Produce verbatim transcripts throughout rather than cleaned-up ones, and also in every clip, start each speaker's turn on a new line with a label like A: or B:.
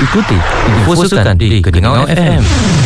A: Ikuti info sukan di Keningau F M.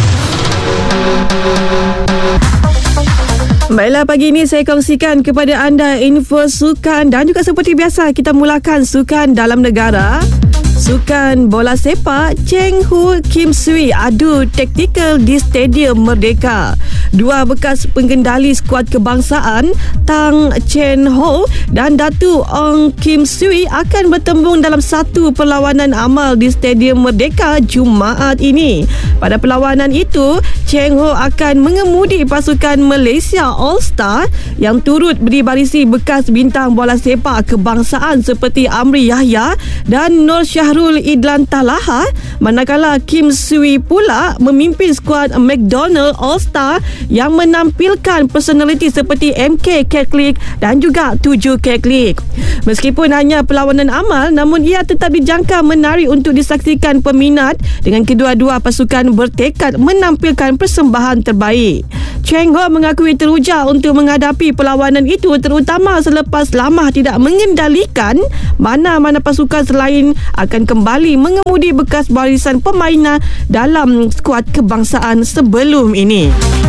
B: Baiklah, pagi ini saya kongsikan kepada anda info sukan dan juga seperti biasa kita mulakan sukan dalam negara. Sukan bola sepak, Cheng Ho Kim Sui adu taktikal di Stadium Merdeka. Dua bekas pengendali skuad kebangsaan Tang Chen Ho dan Datu Ong Kim Sui akan bertembung dalam satu perlawanan amal di Stadium Merdeka Jumaat ini. Pada perlawanan itu, Cheng Ho akan mengemudi pasukan Malaysia All Star yang turut dibarisi bekas bintang bola sepak kebangsaan seperti Amri Yahya dan Nur Syahrul Idlan Talaha, manakala Kim Sui pula memimpin skuad McDonald All Star yang menampilkan personaliti seperti M K Keklik dan juga tujuh Keklik. Meskipun hanya perlawanan amal, namun ia tetap dijangka menarik untuk disaksikan peminat dengan kedua-dua pasukan bertekad menampilkan persembahan terbaik. Cheng Ho mengakui teruja untuk menghadapi perlawanan itu, terutama selepas lama tidak mengendalikan mana-mana pasukan selain akan kembali mengemudi bekas barisan pemain dalam skuad kebangsaan sebelum ini.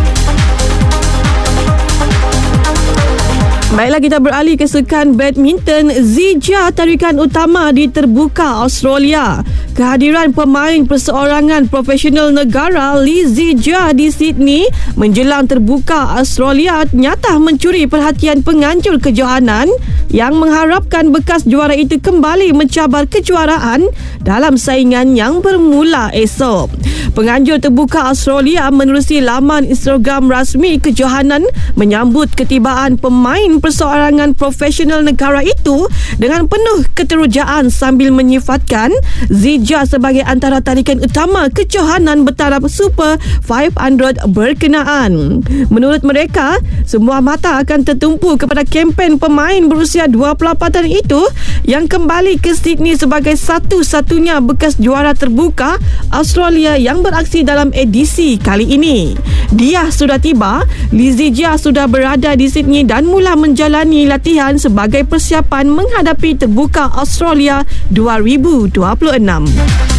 B: Baiklah, kita beralih ke sukan badminton. Zija tarikan utama di terbuka Australia. Kehadiran pemain perseorangan profesional negara Lee Zija di Sydney menjelang terbuka Australia nyata mencuri perhatian penganjur kejohanan yang mengharapkan bekas juara itu kembali mencabar kejuaraan dalam saingan yang bermula esok. Penganjur terbuka Australia menerusi laman Instagram rasmi kejohanan menyambut ketibaan pemain perseorangan profesional negara itu dengan penuh keterujaan sambil menyifatkan Zija sebagai antara tarikan utama kejohanan bertaraf Super lima ratus berkenaan. Menurut mereka, semua mata akan tertumpu kepada kempen pemain berusia dua puluh lapan tahun itu yang kembali ke Sydney sebagai satu-satunya bekas juara terbuka Australia yang beraksi dalam edisi kali ini. Dia sudah tiba, Lee Zija sudah berada di Sydney dan mula menjalani latihan sebagai persiapan menghadapi terbuka Australia dua ribu dua puluh enam.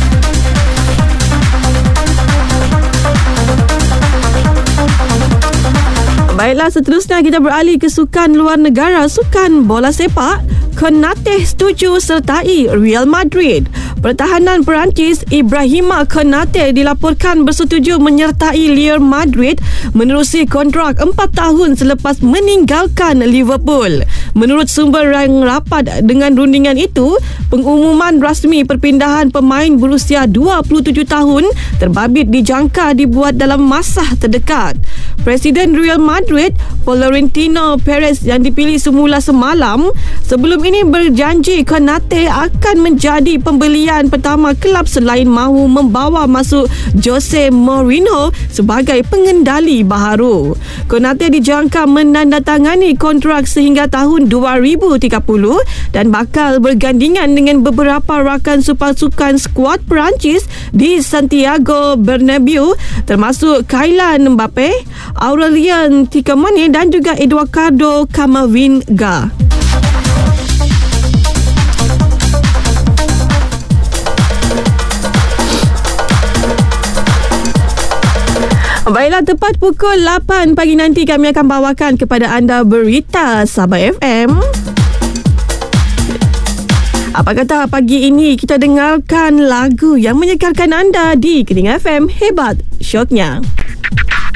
B: Baiklah, seterusnya kita beralih ke sukan luar negara, sukan bola sepak. Konate setuju sertai Real Madrid. Pertahanan Perancis Ibrahima Konate dilaporkan bersetuju menyertai Real Madrid menerusi kontrak empat tahun selepas meninggalkan Liverpool. Menurut sumber yang rapat dengan rundingan itu, pengumuman rasmi perpindahan pemain berusia dua puluh tujuh tahun terbabit dijangka dibuat dalam masa terdekat. Presiden Real Madrid Florentino Perez yang dipilih semula semalam sebelum ini berjanji Konate akan menjadi pembelian pertama kelab selain mahu membawa masuk Jose Mourinho sebagai pengendali baharu. Konate dijangka menandatangani kontrak sehingga tahun dua ribu tiga puluh dan bakal bergandingan dengan beberapa rakan pasukan skuad Perancis di Santiago Bernabeu termasuk Kylian Mbappe, Aurelien Tchouameni dan juga Eduardo Camavinga. Baiklah, tepat pukul lapan pagi nanti kami akan bawakan kepada anda berita Sabah F M. Apa kata pagi ini kita dengarkan lagu yang menyegarkan anda di Keningau F M. Hebat syoknya.